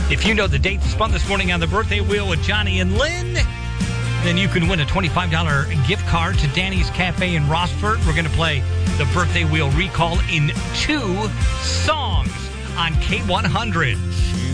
If you know the date spun this morning on the birthday wheel with Johnny and Lynn, then you can win a $25 gift card to Danny's Cafe in Rossford. We're going to play the birthday wheel recall in 2 songs on K100.